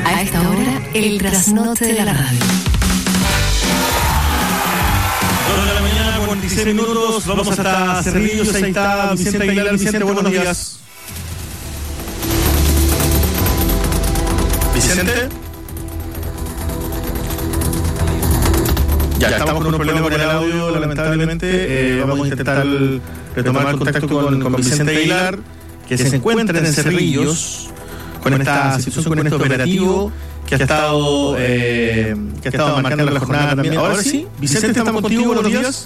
A esta hora, el trasnoche de la radio. 2 de la mañana, 46 minutos. Vamos hasta Cerrillos. Ahí está Vicente Aguilar. Vicente, buenos días. Vicente. Ya estamos con un problema con el audio, lamentablemente. Vamos a intentar retomar contacto con Vicente Aguilar, que se encuentra en Cerrillos con esta situación, con este operativo que ha estado marcando la jornada también. Ahora sí, Vicente, estamos contigo, buenos días.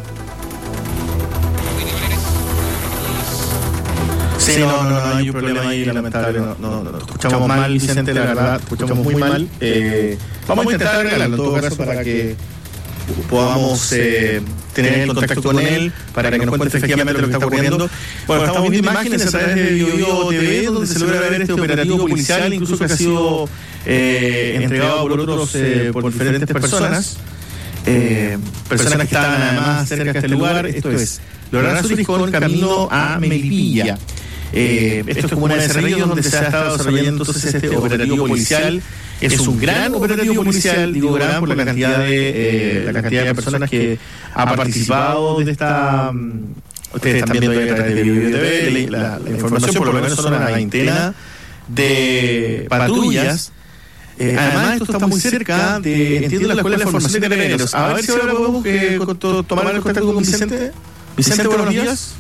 Sí, no hay un problema ahí, lamentable. No escuchamos mal, Vicente, la verdad, escuchamos muy mal. Vamos a intentar arreglarlo en todo caso para que podamos tener contacto con él, para que nos cuente efectivamente lo que está ocurriendo. Bueno, estamos viendo imágenes a través de BioBio TV, donde se logra ver este operativo policial, incluso que ha sido entregado por por diferentes personas. Personas que estaban además cerca de este lugar. Esto es Lorazuri con camino a Melipilla. Esto es como una de Cerrillos donde se ha estado desarrollando entonces este operativo policial. Es un gran operativo policial, digo gran por la cantidad de personas que ha participado de esta. Ustedes están viendo ahí a través de BioBio TV la información, por lo menos son una veintena de patrullas. Además, esto está muy cerca de, entiendo, la Escuela de Formación de Carabineros. A ver si ahora podemos tomar el contacto con Vicente. Vicente, buenos días.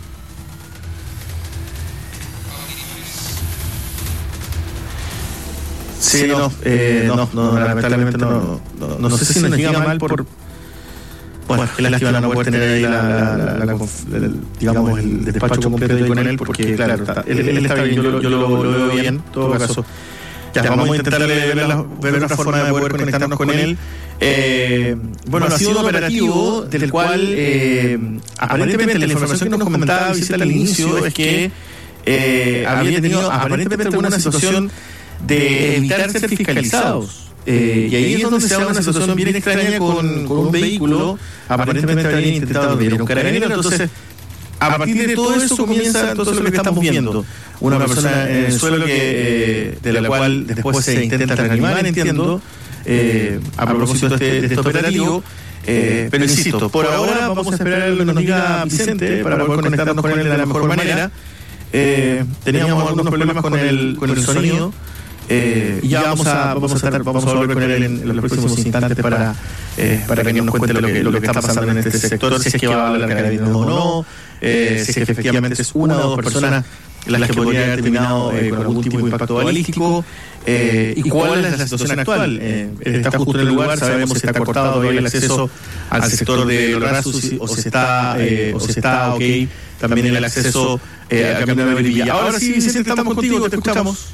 Sí, lamentablemente no sé si nos llega mal por... Bueno, que lástima no poder tener ahí digamos, el despacho completo ahí con él, porque claro, él está bien, yo lo veo bien, en todo caso. Ya, vamos a intentar ver una forma de poder conectarnos con él. Bueno, ha sido un operativo del cual, aparentemente, la información que nos comentaba Vicente al inicio es que había tenido aparentemente alguna situación de evitar ser fiscalizados. Y ahí es donde se da una situación bien extraña con un vehículo. Aparentemente habían intentado ver un carabinero. Entonces, a partir de todo eso comienza entonces lo que estamos viendo. Una persona en el suelo de la cual después se intenta reanimar, entiendo, a propósito de este operativo. Pero insisto, por ahora vamos a esperar a lo que nos diga Vicente para poder conectarnos con él de la mejor manera. Teníamos algunos problemas con el sonido. Y ya vamos a volver con él en los próximos instantes para que nos cuente lo que está pasando en este sector, si es que va a hablar Carabineros o no, si es que efectivamente es una o dos personas las que podrían haber terminado con algún tipo de impacto balístico, y cuál es la situación actual. Está justo en el lugar, sabemos si está cortado el acceso al sector de Lorazuri o si está ok también el acceso al camino de Melipilla. Ahora sí, Vicente, estamos contigo, te escuchamos.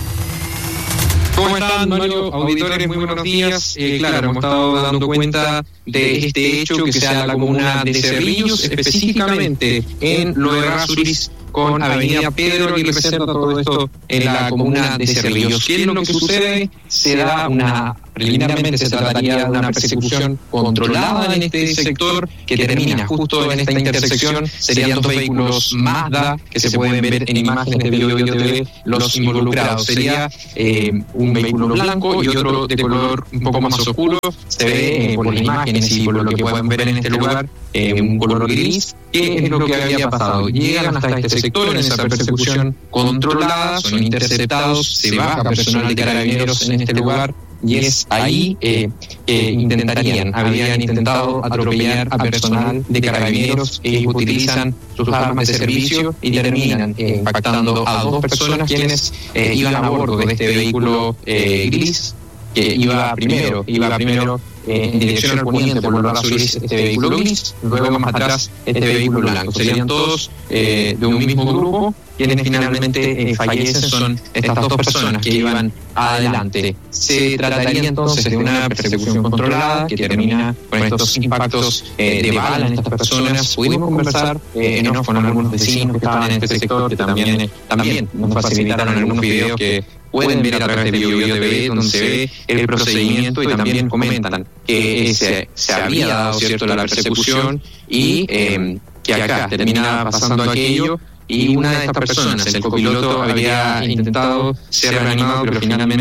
¿Cómo están, Mario? Auditores, muy buenos días. Claro, hemos estado dando cuenta de este hecho que se da en la comuna de Cerrillos, específicamente en Lorazuri con Avenida Pedro Aguirre Cerda, todo esto en la comuna de Cerrillos. ¿Qué es lo que sucede? Se da preliminarmente se trataría de una persecución controlada en este sector que termina justo en esta intersección. Serían dos vehículos Mazda que se pueden ver en imágenes de BioBio TV, los involucrados. Sería un vehículo blanco y otro de color un poco más oscuro. Se ve por las imágenes y por lo que pueden ver en este lugar un color gris. ¿Qué es lo que había pasado? Llegan hasta este sector en esa persecución controlada, son interceptados, se baja personal de Carabineros en este lugar. Y es ahí habrían intentado atropellar a personal de Carabineros. Ellos utilizan sus armas de servicio y terminan impactando a dos personas quienes iban a bordo de este vehículo gris, que iba primero en dirección al poniente por Lorazuri, este vehículo gris, luego más atrás este vehículo blanco. Serían todos de un mismo grupo. Quienes finalmente fallecen son estas dos personas que iban adelante. Se trataría entonces de una persecución controlada que termina con estos impactos de bala en estas personas. Pudimos conversar con algunos vecinos que estaban en este sector, que también nos facilitaron algunos videos que pueden ver a través de BioBio TV, donde se ve el procedimiento, y también comentan que se había dado, cierto, la persecución y que acá termina pasando aquello. Y una de estas personas, el copiloto, había intentado ser reanimado, pero finalmente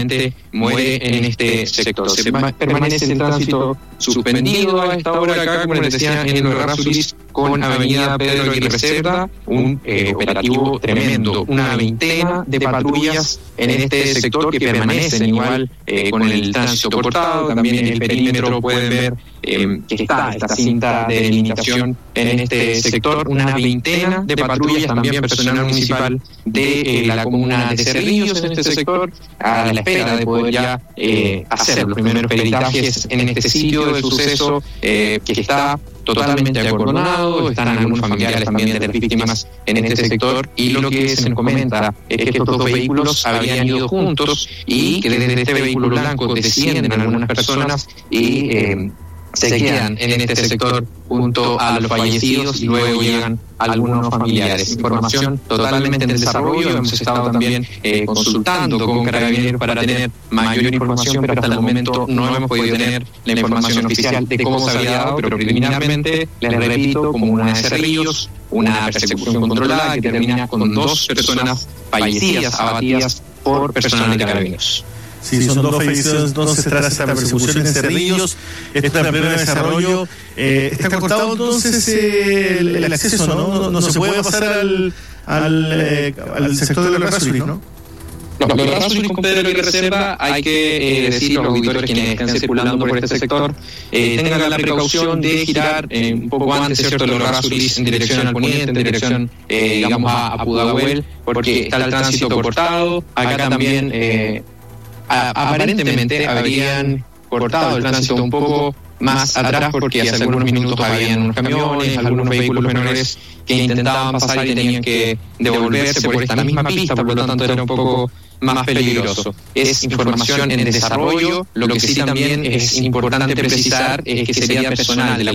muere en este sector. Permanece el tránsito suspendido a esta hora acá, como les decía, en el Errázuriz con Avenida Pedro Aguirre Cerda, un operativo tremendo, una veintena de patrullas en este sector que permanecen igual con el tránsito cortado. También en el perímetro pueden ver que está esta cinta de delimitación en este sector, una veintena de patrullas, también personal municipal de la comuna de Cerrillos en este sector, a la espera de poder ya hacer los primeros peritajes en este sitio del suceso que está totalmente acordonado. Están algunos familiares también de las víctimas en este sector, y lo que se nos comenta es que estos dos vehículos habían ido juntos y que desde este vehículo blanco descienden algunas personas y se quedan en este sector junto a los fallecidos, y luego llegan algunos familiares. Información totalmente en desarrollo. Hemos estado también consultando con Carabineros para tener mayor información, pero hasta el momento no hemos podido tener la información oficial de cómo se había dado, pero preliminarmente, les repito, como una de Cerrillos, una persecución controlada que termina con 2 personas fallecidas, abatidas por personal de Carabineros. Sí, son 2 fallecidos entonces tras esta persecución en Cerrillos. Está en pleno desarrollo. Está cortado entonces el acceso, ¿no? No se puede pasar al sector de los Errázuriz, ¿no? Los Errázuriz con Pedro Aguirre Cerda, hay que decir a los auditores quienes estén circulando por este sector, tengan la precaución de girar un poco antes, ¿cierto?, de los Errázuriz en dirección al poniente, en dirección, digamos, a Pudahuel, porque está el tránsito cortado. Acá también aparentemente habrían cortado el tránsito un poco más atrás, porque hace algunos minutos habían unos camiones, algunos vehículos menores que intentaban pasar y tenían que devolverse por esta misma pista, por lo tanto era un poco más peligroso. Es información en desarrollo. Lo que sí también es importante precisar es que sería personal de la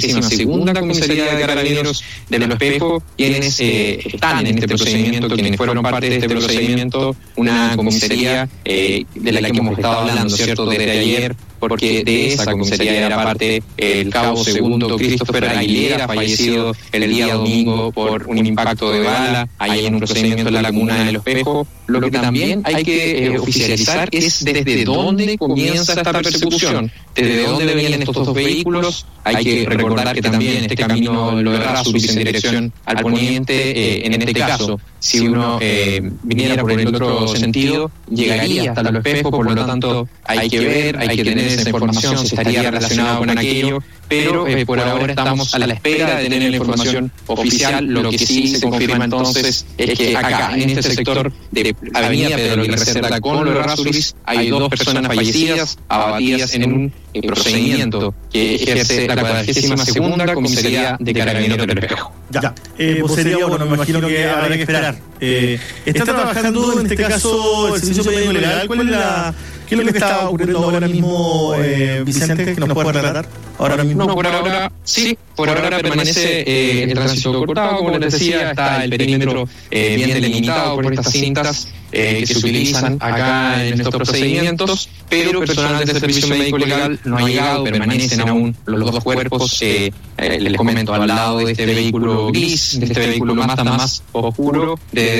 42ª Comisaría de Carabineros de Los Espejos quienes están en este procedimiento, quienes fueron parte de este procedimiento, una comisaría de la que hemos estado hablando, ¿cierto?, desde ayer, porque de esa comisaría era parte el cabo segundo Christopher Aguilera, fallecido el día domingo por un impacto de bala ahí en un procedimiento en la laguna de Los Espejos. Lo que también hay que oficializar es desde dónde comienza esta persecución, desde dónde venían estos 2 vehículos. Hay que recordar que también este camino lo de Errázuriz en dirección al poniente, en este caso, si uno viniera por el otro sentido, llegaría hasta Los Espejos, por lo tanto hay que ver, hay que tener esa información, si estaría relacionado con aquello, pero por ahora estamos a la espera de tener la información oficial. Lo que sí se confirma entonces es que acá, en este sector de Avenida Pedro Aguirre Cerda con los Errázuriz, hay 2 personas fallecidas, abatidas en un procedimiento que ejerce la 42ª Comisaría de Carabineros de Los Espejos. Ya, sería bueno, me imagino que habrá que esperar. ¿Está trabajando en este caso el servicio médico legal? ¿Qué es lo que está ocurriendo ahora mismo, Vicente, que nos puede aclarar? Ahora mismo. No, por ahora sí, por ahora permanece el tránsito cortado, como les decía, está el perímetro bien delimitado por estas cintas que se utilizan acá en estos procedimientos, pero personal del servicio médico legal no ha llegado, permanecen aún los 2 cuerpos, les comento, al lado de este vehículo gris, de este vehículo más oscuro,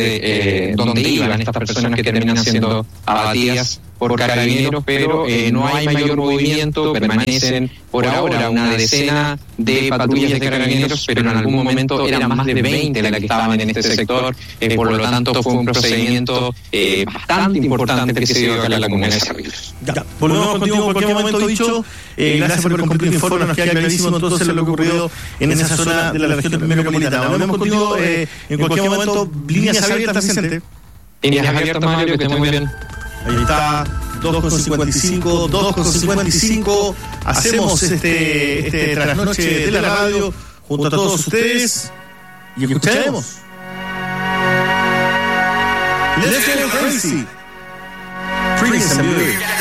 de donde iban estas personas que terminan siendo abatidas por Carabineros, pero no hay mayor movimiento. Permanecen por ahora una decena de patrullas de Carabineros, pero en algún momento eran más de 20 las que estaban en este sector, por lo tanto fue un procedimiento bastante importante que se dio acá en la comuna de Cerrillos. Ya, volvemos contigo en cualquier momento, dicho. Gracias por el completo informe, nos queda clarísimo entonces lo que ocurrido en esa zona de la región del Primero Metropolitana. Volvemos contigo en cualquier momento. Líneas abiertas, Vicente. Líneas abiertas, Mario, que esté muy bien. Ahí está, 2:55. Hacemos este trasnoche de la radio junto a todos ustedes y escucharemos Let's Get Crazy, Prince and Beauty.